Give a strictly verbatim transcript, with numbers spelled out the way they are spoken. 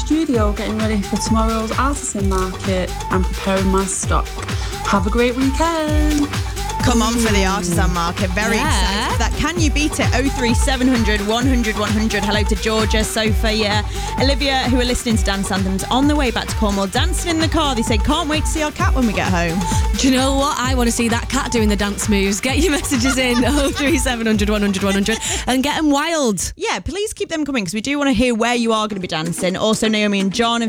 studio getting ready for tomorrow's artisan market and preparing my stock. Have a great weekend. Come on for the artisan market. Very Yeah. excited for that. Can you beat it? oh three seven hundred one hundred one hundred. Hello to Georgia, Sophia, Olivia, who are listening to Dance Anthems on the way back to Cornwall, dancing in the car. They say, can't wait to see our cat when we get home. Do you know what? I want to see that cat doing the dance moves. Get your messages in oh three seven hundred one hundred one hundred and get them wild. Yeah, please keep them coming because we do want to hear where you are going to be dancing. Also, Naomi and John